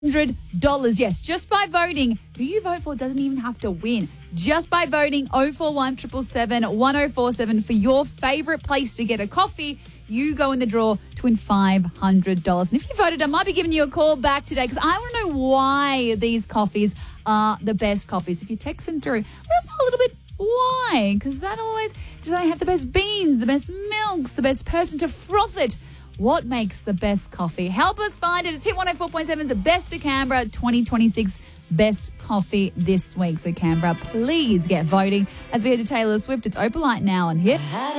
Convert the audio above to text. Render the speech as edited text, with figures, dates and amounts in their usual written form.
$100. Yes, just by voting. Who you vote for doesn't even have to win. Just by voting 041 777 1047 for your favourite place to get a coffee, you go in the draw to win $500. And if you voted, I might be giving you a call back today because I want to know why these coffees are the best coffees. If you text them through, let us know a little bit why, because that always, do they have the best beans, the best milks, the best person to froth it? What makes the best coffee? Help us find it. It's Hit 104.7's Best of Canberra 2026 Best Coffee this week. So Canberra, please get voting as we head to Taylor Swift. It's Opalite now on Hit.